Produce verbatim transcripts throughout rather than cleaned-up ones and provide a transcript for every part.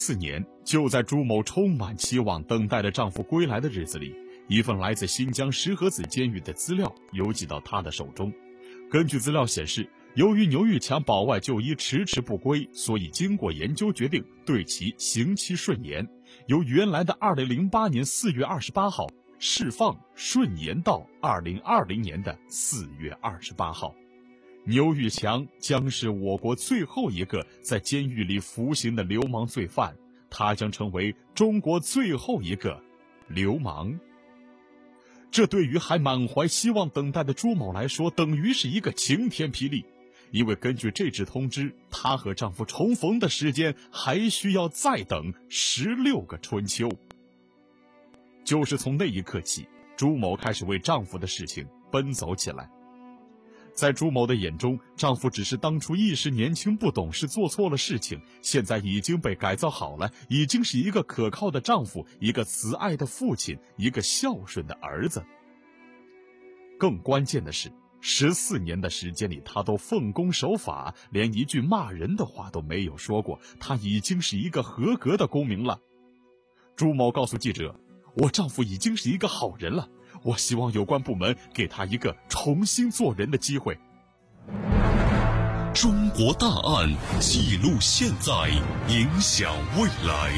四年，就在朱某充满期望等待着丈夫归来的日子里，一份来自新疆石河子监狱的资料邮寄到她的手中。根据资料显示，由于牛玉强保外就医迟迟不归，所以经过研究决定对其刑期顺延，由原来的二零零八年四月二十八号释放顺延到二零二零年的四月二十八号。牛玉强将是我国最后一个在监狱里服刑的流氓罪犯，他将成为中国最后一个流氓。这对于还满怀希望等待的朱某来说，等于是一个晴天霹雳，因为根据这纸通知，她和丈夫重逢的时间还需要再等十六个春秋。就是从那一刻起，朱某开始为丈夫的事情奔走起来。在朱某的眼中，丈夫只是当初一时年轻不懂事做错了事情，现在已经被改造好了，已经是一个可靠的丈夫，一个慈爱的父亲，一个孝顺的儿子。更关键的是，十四年的时间里，他都奉公守法，连一句骂人的话都没有说过，他已经是一个合格的公民了。朱某告诉记者，我丈夫已经是一个好人了，我希望有关部门给他一个重新做人的机会。 中国大案，记录现在，影响未来。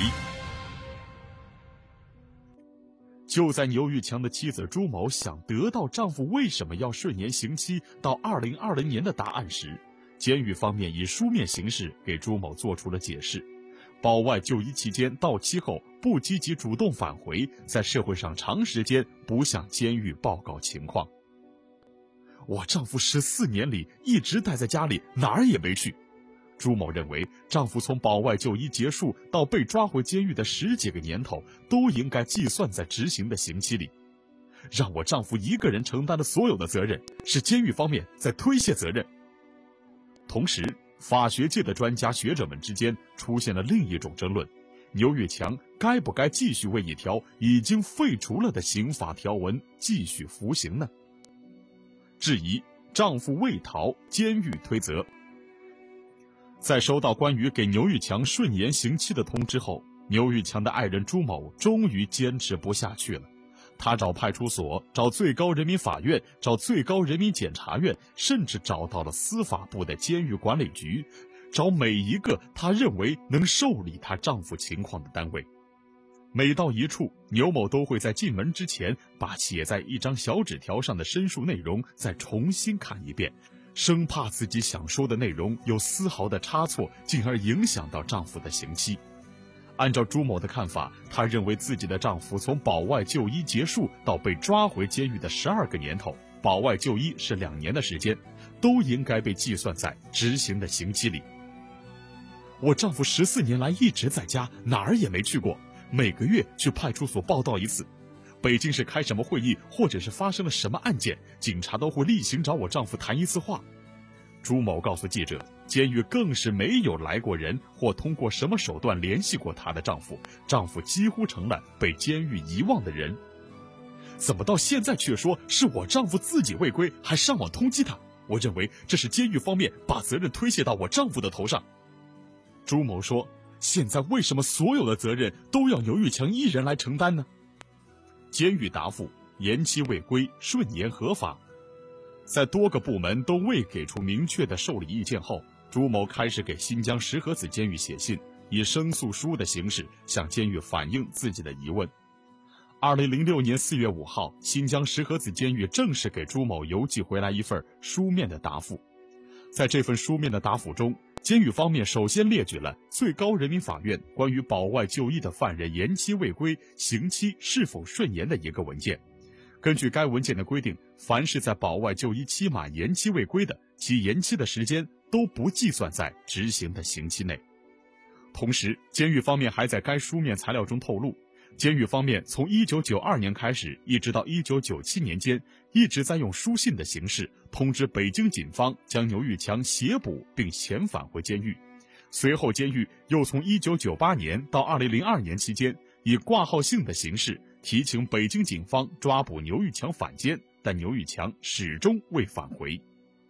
就在牛玉强的妻子朱某想得到丈夫为什么要顺延刑期到二零二零年的答案时，监狱方面以书面形式给朱某做出了解释。保外就医期间到期后不积极主动返回，在社会上长时间不向监狱报告情况。我丈夫十四年里一直待在家里，哪儿也没去。朱某认为，丈夫从保外就医结束到被抓回监狱的十几个年头，都应该计算在执行的刑期里。让我丈夫一个人承担了所有的责任，是监狱方面在推卸责任。同时，法学界的专家学者们之间出现了另一种争论：牛玉强该不该继续为一条已经废除了的刑法条文继续服刑呢？质疑丈夫未逃，监狱推责。在收到关于给牛玉强顺延刑期的通知后，牛玉强的爱人朱某终于坚持不下去了。他找派出所，找最高人民法院，找最高人民检察院，甚至找到了司法部的监狱管理局，找每一个他认为能受理她丈夫情况的单位。每到一处，牛某都会在进门之前把写在一张小纸条上的申诉内容再重新看一遍，生怕自己想说的内容有丝毫的差错，进而影响到丈夫的刑期。按照朱某的看法，她认为自己的丈夫从保外就医结束到被抓回监狱的十二个年头，保外就医是两年的时间，都应该被计算在执行的刑期里。我丈夫十四年来一直在家，哪儿也没去过，每个月去派出所报到一次。北京市开什么会议，或者是发生了什么案件，警察都会例行找我丈夫谈一次话。朱某告诉记者，监狱更是没有来过人或通过什么手段联系过她的丈夫，丈夫几乎成了被监狱遗忘的人。怎么到现在却说是我丈夫自己未归，还上网通缉他？我认为这是监狱方面把责任推卸到我丈夫的头上。朱某说，现在为什么所有的责任都要牛玉强一人来承担呢？监狱答复，延期未归，顺延合法。在多个部门都未给出明确的受理意见后，朱某开始给新疆石河子监狱写信，以申诉书的形式向监狱反映自己的疑问。二零零六年四月五号，新疆石河子监狱正式给朱某邮寄回来一份书面的答复。在这份书面的答复中，监狱方面首先列举了最高人民法院关于保外就医的犯人延期未归，刑期是否顺延的一个文件。根据该文件的规定，凡是在保外就医期满延期未归的，其延期的时间都不计算在执行的刑期内。同时，监狱方面还在该书面材料中透露，监狱方面从一九九二年开始一直到一九九七年间，一直在用书信的形式通知北京警方将牛玉强协捕并遣返回监狱。随后监狱又从一九九八年到二零零二年期间，以挂号信的形式提请北京警方抓捕牛玉强返监，但牛玉强始终未返回。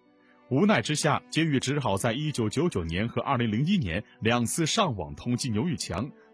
无奈之下，监狱只好在一九九九年和二零零一年两次上网通缉牛玉强，